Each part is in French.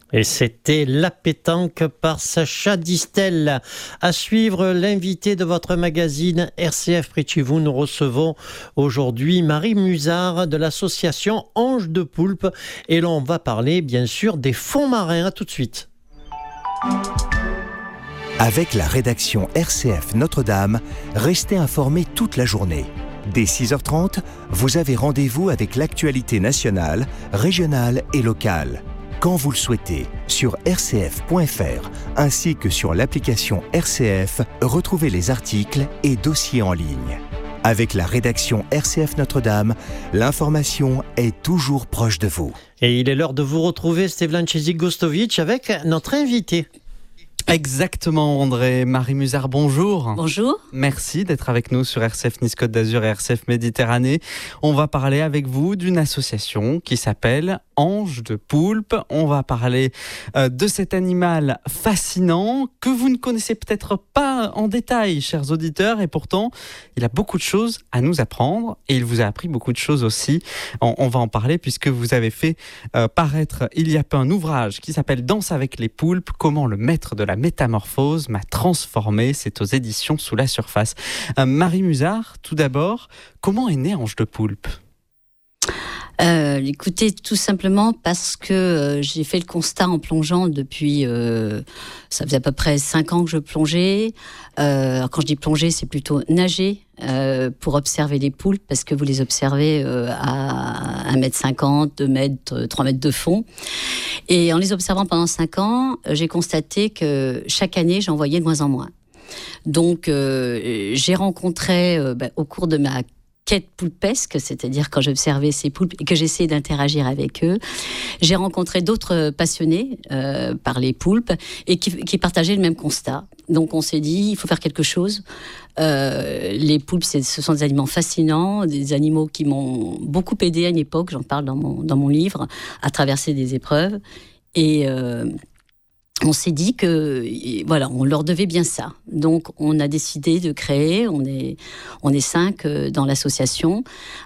Et c'était La pétanque par Sacha Distel. À suivre, l'invité de votre magazine RCF près de chez vous. Nous recevons aujourd'hui Marie Musard de l'association Ange de Poulpe. Et l'on va parler bien sûr des fonds marins. À tout de suite. Avec la rédaction RCF Notre-Dame, restez informés toute la journée. Dès 6h30, vous avez rendez-vous avec l'actualité nationale, régionale et locale. Quand vous le souhaitez, sur rcf.fr ainsi que sur l'application RCF, retrouvez les articles et dossiers en ligne. Avec la rédaction RCF Notre-Dame, l'information est toujours proche de vous. Et il est l'heure de vous retrouver, Stevlan Gostovic, avec notre invité. Exactement, André. Marie Musard, bonjour. Bonjour. Merci d'être avec nous sur RCF Nice Côte d'Azur et RCF Méditerranée. On va parler avec vous d'une association qui s'appelle Ange de Poulpe. On va parler de cet animal fascinant que vous ne connaissez peut-être pas en détail, chers auditeurs, et pourtant, il a beaucoup de choses à nous apprendre et il vous a appris beaucoup de choses aussi. On va en parler puisque vous avez fait paraître il y a peu un ouvrage qui s'appelle Danse avec les poulpes, comment le maître de la métamorphose m'a transformé. C'est aux éditions Sous la surface. Marie Musard, tout d'abord, comment est né Ange de Poulpe ? Écoutez, tout simplement parce que j'ai fait le constat en plongeant depuis... ça faisait à peu près 5 ans que je plongeais. Quand je dis plonger, c'est plutôt nager pour observer les poulpes, parce que vous les observez à 1,50 m, 2 mètres, 3 mètres de fond. Et en les observant pendant 5 ans, j'ai constaté que chaque année, j'en voyais de moins en moins. Donc, j'ai rencontré au cours de ma quête poulpesque, c'est-à-dire quand j'observais ces poulpes et que j'essayais d'interagir avec eux, j'ai rencontré d'autres passionnés par les poulpes et qui partageaient le même constat. Donc on s'est dit, il faut faire quelque chose. Les poulpes, ce sont des animaux fascinants, des animaux qui m'ont beaucoup aidé à une époque, j'en parle dans mon livre, à traverser des épreuves. Et on s'est dit que, voilà, on leur devait bien ça. Donc, on a décidé de créer, on est 5 dans l'association.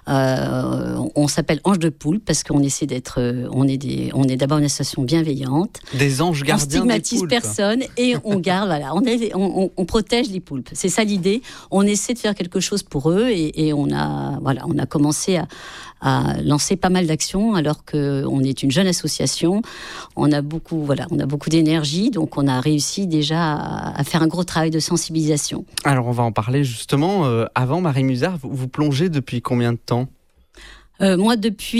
On s'appelle Ange de Poulpe parce qu'on essaie d'être, on est d'abord une association bienveillante. Des anges gardiens des poulpes. On stigmatise personne et on garde, voilà, on protège les poulpes. C'est ça l'idée. On essaie de faire quelque chose pour eux et on a commencé à lancer pas mal d'actions alors qu'on est une jeune association. On a beaucoup d'énergie, donc on a réussi déjà à faire un gros travail de sensibilisation. Alors on va en parler justement. Avant, Marie Musard, vous plongez depuis combien de temps ? Moi,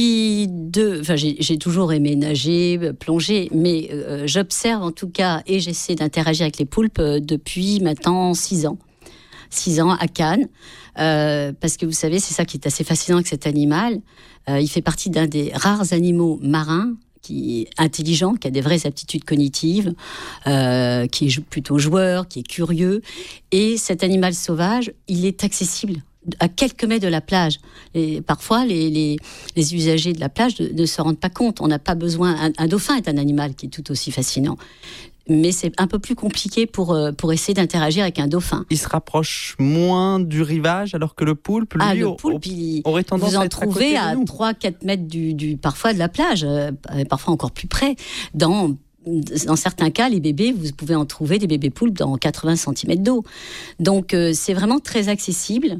j'ai toujours aimé nager, plonger, mais j'observe en tout cas et j'essaie d'interagir avec les poulpes depuis maintenant 6 ans. 6 ans à Cannes, parce que vous savez, c'est ça qui est assez fascinant avec cet animal. Il fait partie d'un des rares animaux marins qui est intelligent, qui a des vraies aptitudes cognitives, qui est plutôt joueur, qui est curieux. Et cet animal sauvage, il est accessible à quelques mètres de la plage. Et parfois, les usagers de la plage ne se rendent pas compte. On n'a pas besoin... Un dauphin est un animal qui est tout aussi fascinant. Mais c'est un peu plus compliqué pour essayer d'interagir avec un dauphin. Il se rapproche moins du rivage, alors que le poulpe, lui, le poulpe, aurait tendance vous en à être trouvez à 3-4 mètres parfois de la plage, parfois encore plus près. Dans certains cas, les bébés, vous pouvez en trouver des bébés poulpes dans 80 cm d'eau. Donc, c'est vraiment très accessible.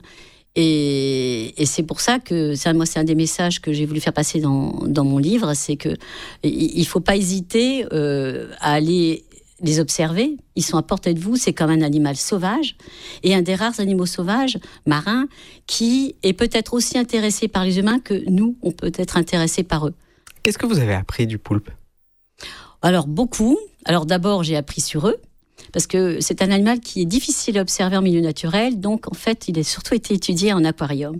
Et c'est pour ça que c'est un des messages que j'ai voulu faire passer dans mon livre, c'est qu'il ne faut pas hésiter à aller les observer. Ils sont à portée de vous, c'est comme un animal sauvage, et un des rares animaux sauvages, marins, qui est peut-être aussi intéressé par les humains que nous, on peut être intéressés par eux. Qu'est-ce que vous avez appris du poulpe ? Alors, beaucoup. Alors d'abord, j'ai appris sur eux, parce que c'est un animal qui est difficile à observer en milieu naturel, donc en fait, il a surtout été étudié en aquarium.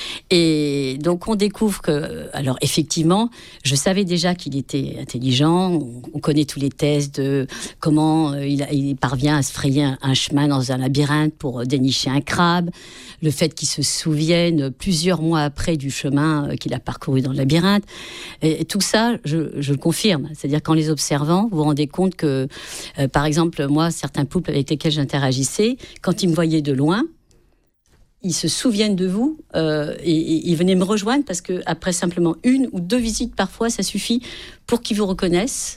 Et donc, on découvre que, alors effectivement, je savais déjà qu'il était intelligent, on connaît tous les tests de comment il parvient à se frayer un chemin dans un labyrinthe pour dénicher un crabe, le fait qu'il se souvienne plusieurs mois après du chemin qu'il a parcouru dans le labyrinthe. Et tout ça, je le confirme. C'est-à-dire qu'en les observant, vous vous rendez compte que, par exemple, moi, certains poulpes avec lesquels j'interagissais, quand ils me voyaient de loin, ils se souviennent de vous et ils venaient me rejoindre parce qu'après simplement 1 ou 2 visites parfois, ça suffit pour qu'ils vous reconnaissent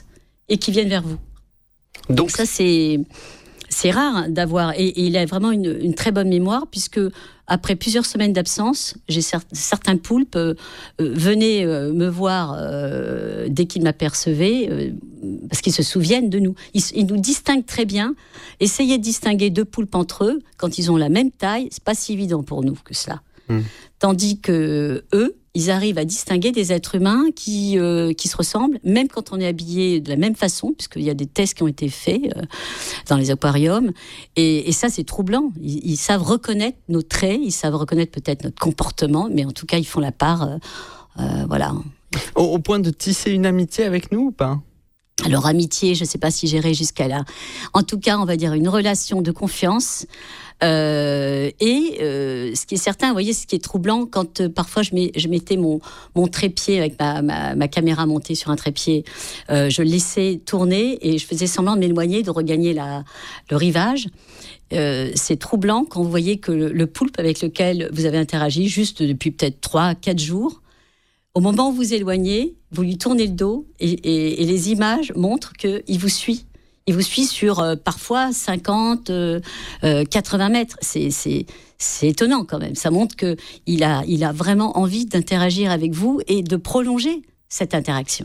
et qui viennent vers vous. Donc ça, c'est rare d'avoir, et il a vraiment une très bonne mémoire, puisque après plusieurs semaines d'absence, j'ai certains poulpes venaient me voir dès qu'ils m'apercevaient, parce qu'ils se souviennent de nous. Ils nous distinguent très bien. Essayer de distinguer deux poulpes entre eux, quand ils ont la même taille, c'est pas si évident pour nous que cela. Tandis que eux, ils arrivent à distinguer des êtres humains qui se ressemblent, même quand on est habillé de la même façon, puisqu'il y a des tests qui ont été faits dans les aquariums. Et ça, c'est troublant. Ils savent reconnaître nos traits, ils savent reconnaître peut-être notre comportement, mais en tout cas, ils font la part. Voilà. Au point de tisser une amitié avec nous ou pas ? Alors, amitié, je ne sais pas si j'irai jusqu'à là. En tout cas, on va dire une relation de confiance. Ce qui est certain, vous voyez, ce qui est troublant, quand parfois je mettais mon trépied avec ma caméra montée sur un trépied, je le laissais tourner et je faisais semblant de m'éloigner, de regagner le rivage. C'est troublant quand vous voyez que le poulpe avec lequel vous avez interagi juste depuis peut-être 3-4 jours, au moment où vous éloignez, vous lui tournez le dos et les images montrent qu'il vous suit. Il vous suit sur parfois 50, 80 mètres. C'est étonnant quand même. Ça montre qu'il a vraiment envie d'interagir avec vous et de prolonger cette interaction.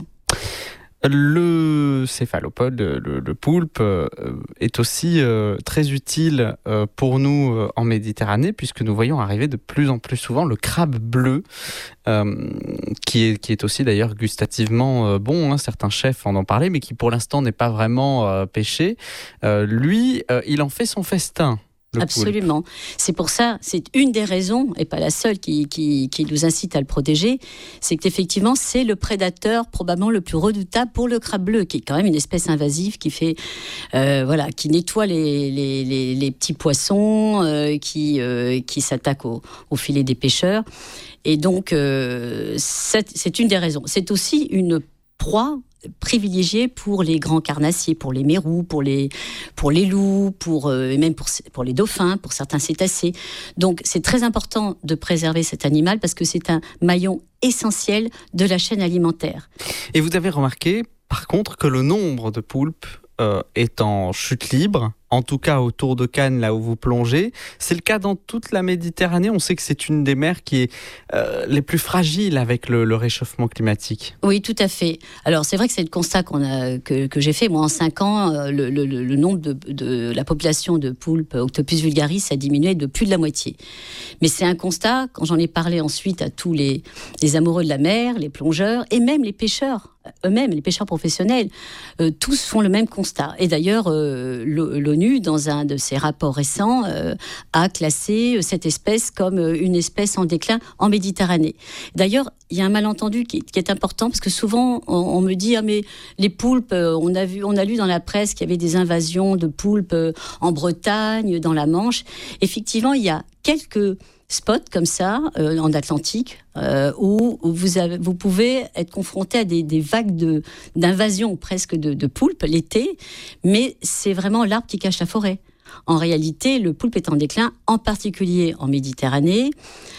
Le céphalopode, le poulpe, est aussi très utile pour nous en Méditerranée, puisque nous voyons arriver de plus en plus souvent le crabe bleu, qui est aussi d'ailleurs gustativement bon, hein, certains chefs en ont parlé, mais qui pour l'instant n'est pas vraiment pêché. Lui, il en fait son festin. Absolument. C'est pour ça, c'est une des raisons, et pas la seule, qui nous incite à le protéger, c'est qu'effectivement, c'est le prédateur probablement le plus redoutable pour le crabe bleu, qui est quand même une espèce invasive qui fait, qui nettoie les petits poissons, qui s'attaque au filet des pêcheurs. Et donc, c'est une des raisons. C'est aussi une proie privilégié pour les grands carnassiers, pour les mérous, pour les loups, et même pour les dauphins, pour certains cétacés. Donc c'est très important de préserver cet animal parce que c'est un maillon essentiel de la chaîne alimentaire. Et vous avez remarqué, par contre, que le nombre de poulpes est en chute libre, en tout cas autour de Cannes, là où vous plongez. C'est le cas dans toute la Méditerranée. On sait que c'est une des mers qui est les plus fragiles avec le réchauffement climatique. Oui, tout à fait. Alors, c'est vrai que c'est le constat que j'ai fait. Moi, en 5 ans, le nombre de la population de poulpes Octopus vulgaris a diminué de plus de la moitié. Mais c'est un constat, quand j'en ai parlé ensuite à tous les amoureux de la mer, les plongeurs, et même les pêcheurs eux-mêmes, les pêcheurs professionnels, tous font le même constat. Et d'ailleurs, l'ONU, dans un de ses rapports récents, a classé cette espèce comme une espèce en déclin en Méditerranée. D'ailleurs, il y a un malentendu qui est important, parce que souvent, on me dit « Ah, mais les poulpes, on a lu dans la presse qu'il y avait des invasions de poulpes en Bretagne, dans la Manche. » Effectivement, il y a quelques spots comme ça, en Atlantique, où vous pouvez être confronté à des vagues d'invasion presque de poulpes l'été, mais c'est vraiment l'arbre qui cache la forêt. En réalité, le poulpe est en déclin, en particulier en Méditerranée.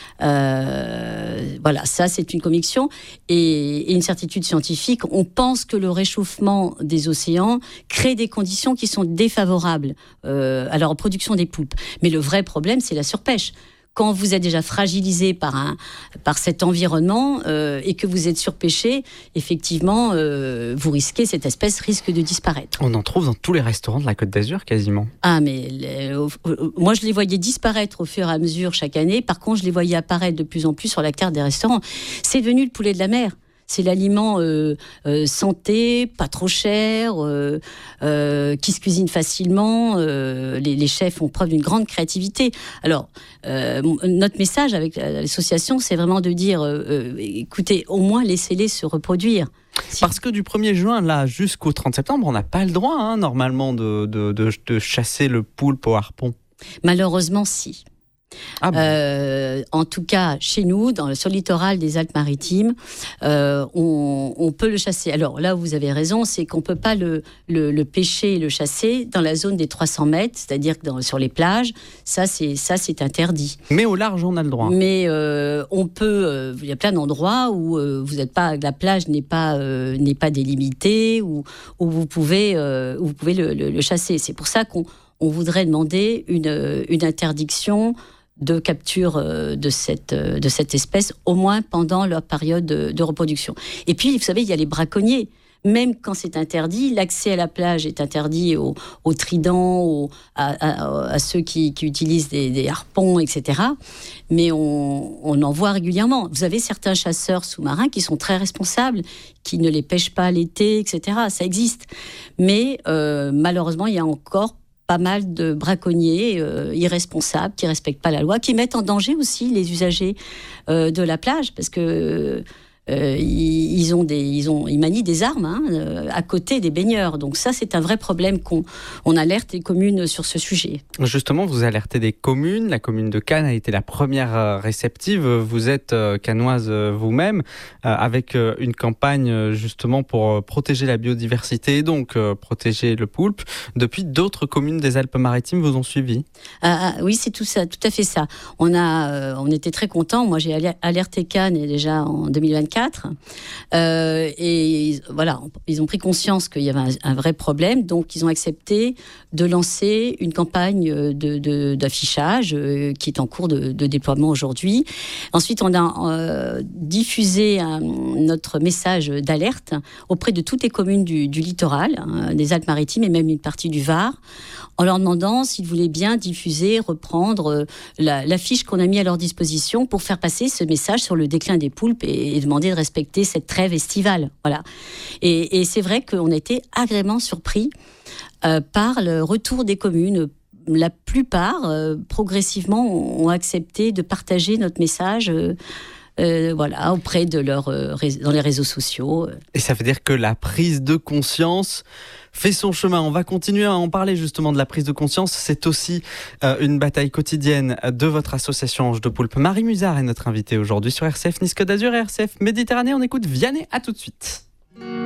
Voilà, ça c'est une conviction et une certitude scientifique. On pense que le réchauffement des océans crée des conditions qui sont défavorables à la reproduction des poulpes. Mais le vrai problème, c'est la surpêche. Quand vous êtes déjà fragilisé par cet environnement et que vous êtes surpêché, effectivement, cette espèce risque de disparaître. On en trouve dans tous les restaurants de la Côte d'Azur, quasiment. Ah, mais moi, je les voyais disparaître au fur et à mesure chaque année. Par contre, je les voyais apparaître de plus en plus sur la carte des restaurants. C'est devenu le poulet de la mer. C'est l'aliment santé, pas trop cher, qui se cuisine facilement. Les chefs ont preuve d'une grande créativité. Alors, notre message avec l'association, c'est vraiment de dire, écoutez, au moins laissez-les se reproduire. Parce que du 1er juin là, jusqu'au 30 septembre, on n'a pas le droit, normalement, de chasser le poulpe au harpon. Malheureusement, si. Ah bon. En tout cas, chez nous, sur le littoral des Alpes-Maritimes, on peut le chasser. Alors là, vous avez raison, c'est qu'on ne peut pas le pêcher et le chasser dans la zone des 300 mètres, c'est-à-dire que sur les plages, ça c'est interdit. Mais au large, on a le droit. Mais on peut, il y a plein d'endroits où la plage n'est pas délimitée, où vous pouvez le chasser. C'est pour ça qu'on voudrait demander une interdiction de capture de cette espèce, au moins pendant leur période de reproduction. Et puis, vous savez, il y a les braconniers. Même quand c'est interdit, l'accès à la plage est interdit aux tridents, à ceux qui utilisent des harpons, etc. Mais on en voit régulièrement. Vous avez certains chasseurs sous-marins qui sont très responsables, qui ne les pêchent pas l'été, etc. Ça existe. Mais malheureusement, il y a encore pas mal de braconniers irresponsables qui ne respectent pas la loi, qui mettent en danger aussi les usagers de la plage, parce que ils manient des armes à côté des baigneurs. Donc ça, c'est un vrai problème on alerte les communes sur ce sujet. Justement, vous alertez des communes. La commune de Cannes a été la première réceptive. Vous êtes cannoise vous-même, avec une campagne justement pour protéger la biodiversité et donc protéger le poulpe. Depuis, d'autres communes des Alpes-Maritimes vous ont suivi. Oui, c'est tout à fait ça. On était très contents. Moi, j'ai alerté Cannes déjà en 2024. Et voilà, ils ont pris conscience qu'il y avait un vrai problème, donc ils ont accepté de lancer une campagne d'affichage qui est en cours de déploiement aujourd'hui. Ensuite, on a diffusé notre message d'alerte auprès de toutes les communes du littoral, des Alpes-Maritimes et même une partie du Var, en leur demandant s'ils voulaient bien diffuser, reprendre l'affiche qu'on a mis à leur disposition pour faire passer ce message sur le déclin des poulpes et demander de respecter cette trêve estivale. Voilà. Et c'est vrai qu'on a été agréablement surpris par le retour des communes. La plupart, progressivement, ont accepté de partager notre message auprès de dans les réseaux sociaux. Et ça veut dire que la prise de conscience fait son chemin. On va continuer à en parler justement de la prise de conscience. C'est aussi une bataille quotidienne de votre association Ange de Poulpe. Marie Musard est notre invitée aujourd'hui sur RCF Nice Côte d'Azur et RCF Méditerranée. On écoute Vianney, à tout de suite.